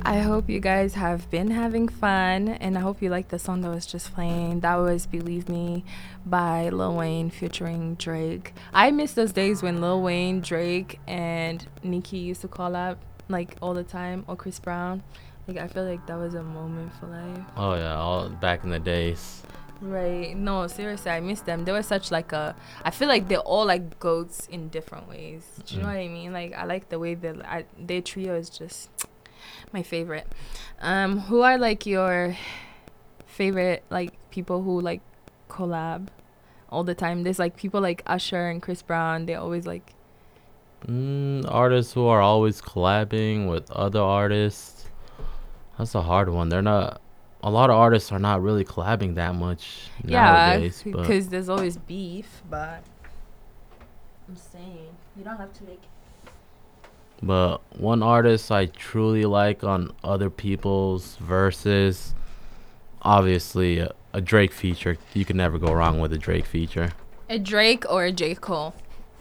I hope you guys have been having fun, and I hope you like the song that was just playing. That was "Believe Me" by Lil Wayne featuring Drake. I miss those days when Lil Wayne, Drake, and Nicki used to collab like all the time, or Chris Brown. Like I feel like that was a moment for life. Oh yeah, all back in the days. Right. No, seriously, I miss them. They were such like a. I feel like they're all like goats in different ways. Do you know Mm. what I mean? Like I like the way their trio is just my favorite. Who are like your favorite like people who like collab all the time? There's like people like Usher and Chris Brown. They always like. Artists who are always collabing with other artists. That's a hard one. They're not. A lot of artists are not really collabing that much Yeah, nowadays, but because there's always beef, but I'm saying you don't have to make. one artist I truly like on other people's verses, obviously a Drake feature. You can never go wrong with a Drake feature. A Drake or a J. Cole?